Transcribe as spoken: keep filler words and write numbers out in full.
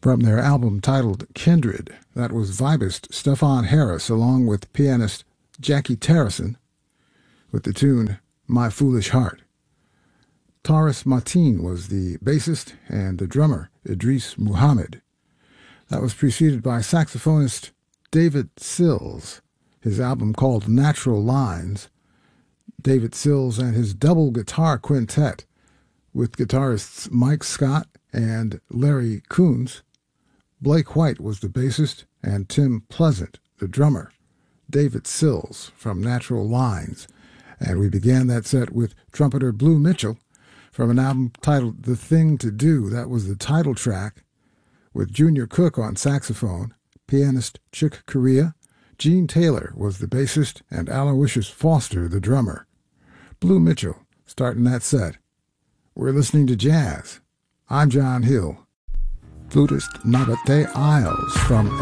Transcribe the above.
From their album titled Kindred, that was vibist Stefan Harris along with pianist Jackie Terrison with the tune My Foolish Heart. Taurus Mateen was the bassist and the drummer Idris Muhammad. That was preceded by saxophonist David Sills, his album called Natural Lines. David Sills and his double guitar quintet with guitarists Mike Scott and Larry Coons. Blake White was the bassist and Tim Pleasant, the drummer. David Sills from Natural Lines. And we began that set with trumpeter Blue Mitchell from an album titled The Thing to Do. That was the title track with Junior Cook on saxophone, pianist Chick Corea. Gene Taylor was the bassist and Aloysius Foster the drummer. Blue Mitchell starting that set. We're listening to jazz. I'm John Hill. Flutist Nabate Isles from